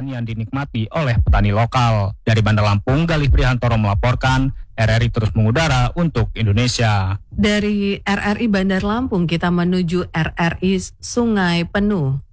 yang dinikmati oleh petani lokal. Dari Bandar Lampung, Galih Prihantoro melaporkan, RRI terus mengudara untuk Indonesia. Dari RRI Bandar Lampung kita menuju RRI Sungai Penuh.